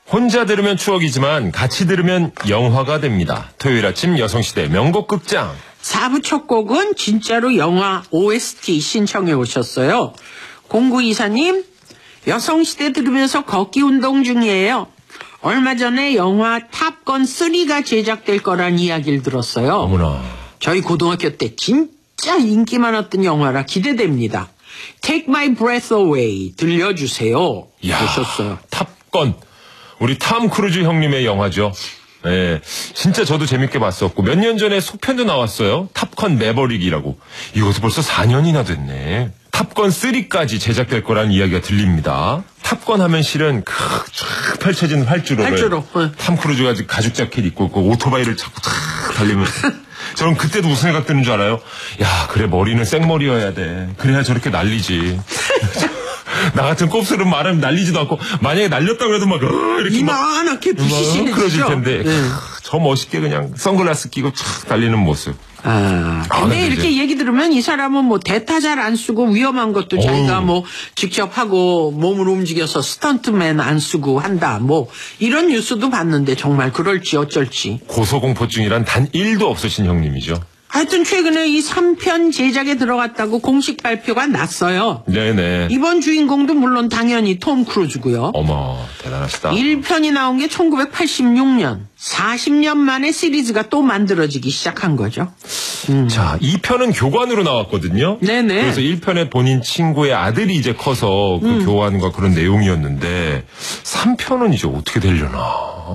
혼자 들으면 추억이지만 같이 들으면 영화가 됩니다. 토요일 아침 여성시대 명곡 극장. 4부 첫 곡은 진짜로 영화 OST 신청해 오셨어요. 0924님, 여성시대 들으면서 걷기 운동 중이에요. 얼마 전에 영화 탑건 3가 제작될 거란 이야기를 들었어요. 어머나. 저희 고등학교 때 진짜 인기 많았던 영화라 기대됩니다. Take My Breath Away 들려주세요. 하셨어요. 탑건. 우리 탐 크루즈 형님의 영화죠. 네, 진짜 저도 재밌게 봤었고 몇 년 전에 속편도 나왔어요. 탑건 매버릭이라고. 이것도 벌써 4년이나 됐네. 탑건 3까지 제작될 거라는 이야기가 들립니다. 탑건 하면 실은 쫙 펼쳐진 활주로를 탐 크루즈가 가죽 자켓 입고 그 오토바이를 자꾸 쫙 달리면서 저는 그때도 무슨 생각 드는 줄 알아요? 야, 그래 머리는 생머리여야 돼. 그래야 저렇게 날리지. 나 같은 곱슬은 말하면 날리지도 않고 만약에 날렸다고 해도 막 이렇게 이만하게 부시시해지죠. 그러질 텐데 저 멋있게 그냥 선글라스 끼고 촥 달리는 모습. 근데 이렇게 얘기 들으면 이 사람은 뭐 대타 잘 안 쓰고 위험한 것도 자기가 뭐 직접 하고 몸을 움직여서 스턴트맨 안 쓰고 한다. 뭐 이런 뉴스도 봤는데 정말 그럴지 어쩔지. 고소공포증이란 단 1도 없으신 형님이죠. 하여튼 최근에 이 3편 제작에 들어갔다고 공식 발표가 났어요. 네네. 이번 주인공도 물론 당연히 톰 크루즈고요. 어머, 대단하시다. 1편이 나온 게 1986년. 40년 만에 시리즈가 또 만들어지기 시작한 거죠. 자, 2편은 교관으로 나왔거든요. 네네. 그래서 1편에 본인 친구의 아들이 이제 커서 그 교환과 그런 내용이었는데 3편은 이제 어떻게 되려나.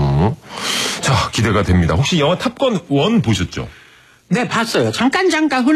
자, 기대가 됩니다. 혹시 영화 탑건 1 보셨죠? 네, 봤어요. 잠깐